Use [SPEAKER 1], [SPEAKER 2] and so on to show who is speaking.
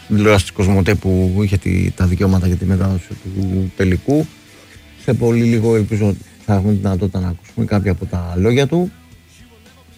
[SPEAKER 1] τηλεόραση της Κοσμοτέ που είχε τα δικαιώματα για τη μετάδοση του τελικού. Σε πολύ λίγο ελπίζω θα έχουμε τη δυνατότητα να ακούσουμε κάποια από τα λόγια του.